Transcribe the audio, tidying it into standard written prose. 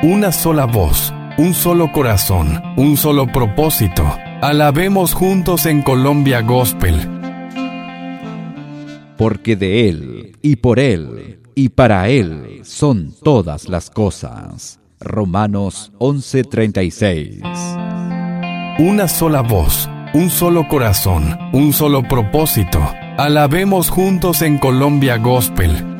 Una sola voz, un solo corazón, un solo propósito. Alabemos juntos en Colombia Gospel. Porque de Él, y por Él, y para Él son todas las cosas. Romanos 11:36. Una sola voz, un solo corazón, un solo propósito. Alabemos juntos en Colombia Gospel.